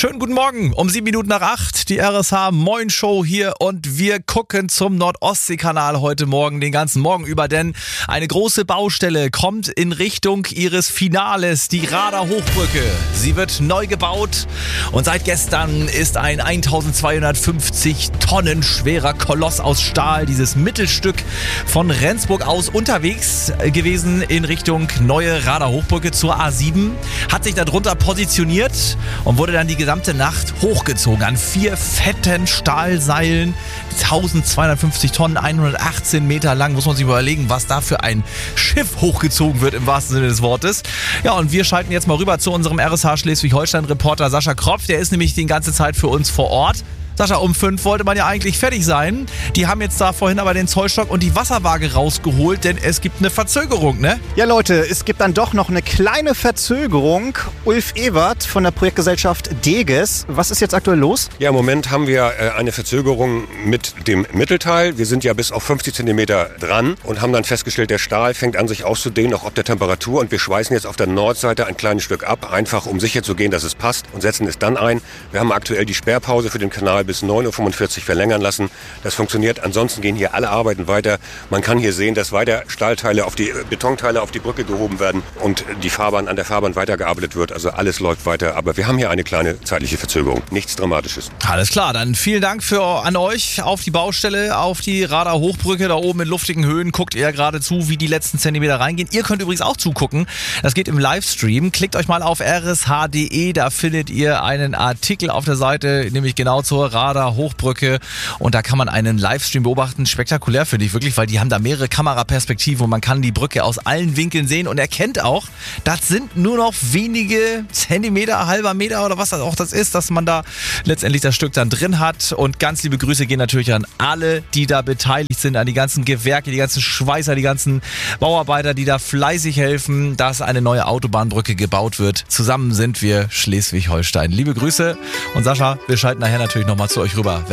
Schönen guten Morgen, um 7:08, die RSH Moin Show hier und wir gucken zum Nordostseekanal heute Morgen, den ganzen Morgen über, denn eine große Baustelle kommt in Richtung ihres Finales, die Rader Hochbrücke. Sie wird neu gebaut und seit gestern ist ein 1250 Tonnen schwerer Koloss aus Stahl, dieses Mittelstück von Rendsburg aus unterwegs gewesen in Richtung neue Rader Hochbrücke zur A7, hat sich darunter positioniert und wurde dann die gesamte Nacht hochgezogen an 4 fetten Stahlseilen, 1250 Tonnen, 118 Meter lang. Muss man sich überlegen, was da für ein Schiff hochgezogen wird im wahrsten Sinne des Wortes. Ja, und wir schalten jetzt mal rüber zu unserem RSH Schleswig-Holstein-Reporter Sascha Kropf. Der ist nämlich die ganze Zeit für uns vor Ort. Sascha, um 5 wollte man ja eigentlich fertig sein. Die haben jetzt da vorhin aber den Zollstock und die Wasserwaage rausgeholt, denn es gibt eine Verzögerung, ne? Ja Leute, es gibt dann doch noch eine kleine Verzögerung. Ulf Ewert von der Projektgesellschaft Deges. Was ist jetzt aktuell los? Ja, im Moment haben wir eine Verzögerung mit dem Mittelteil. Wir sind ja bis auf 50 Zentimeter dran und haben dann festgestellt, der Stahl fängt an sich auszudehnen, auch ob der Temperatur. Und wir schweißen jetzt auf der Nordseite ein kleines Stück ab, einfach um sicher zu gehen, dass es passt und setzen es dann ein. Wir haben aktuell die Sperrpause für den Kanal bis 9:45 Uhr verlängern lassen. Das funktioniert. Ansonsten gehen hier alle Arbeiten weiter. Man kann hier sehen, dass weiter Stahlteile Betonteile auf die Brücke gehoben werden und die Fahrbahn an der Fahrbahn weitergearbeitet wird. Also alles läuft weiter. Aber wir haben hier eine kleine zeitliche Verzögerung. Nichts Dramatisches. Alles klar, dann vielen Dank an euch auf die Baustelle, auf die Rader Hochbrücke da oben in luftigen Höhen. Guckt ihr gerade zu, wie die letzten Zentimeter reingehen. Ihr könnt übrigens auch zugucken. Das geht im Livestream. Klickt euch mal auf rsh.de. Da findet ihr einen Artikel auf der Seite, nämlich genau zur Rader Hochbrücke. Und da kann man einen Livestream beobachten. Spektakulär finde ich wirklich, weil die haben da mehrere Kameraperspektiven und man kann die Brücke aus allen Winkeln sehen und erkennt auch, das sind nur noch wenige Zentimeter, halber Meter oder was das auch das ist, dass man da letztendlich das Stück dann drin hat. Und ganz liebe Grüße gehen natürlich an alle, die da beteiligt sind, an die ganzen Gewerke, die ganzen Schweißer, die ganzen Bauarbeiter, die da fleißig helfen, dass eine neue Autobahnbrücke gebaut wird. Zusammen sind wir Schleswig-Holstein. Liebe Grüße und Sascha, wir schalten nachher natürlich nochmal zu euch rüber.